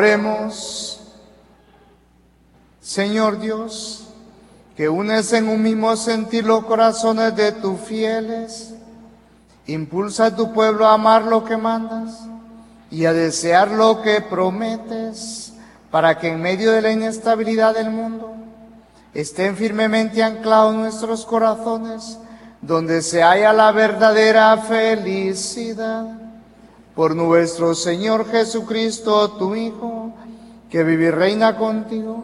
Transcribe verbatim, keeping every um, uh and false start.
Oremos. Señor Dios, que unes en un mismo sentir los corazones de tus fieles, impulsa a tu pueblo a amar lo que mandas y a desear lo que prometes, para que en medio de la inestabilidad del mundo estén firmemente anclados nuestros corazones, donde se halla la verdadera felicidad. Por nuestro Señor Jesucristo, tu Hijo, que vive y reina contigo